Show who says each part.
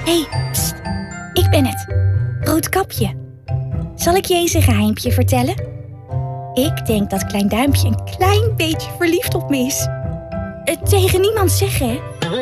Speaker 1: Hé, pst, ik ben het. Roodkapje. Zal ik je eens een geheimpje vertellen? Ik denk dat Klein Duimpje een klein beetje verliefd op me is. Tegen niemand zeggen, hè?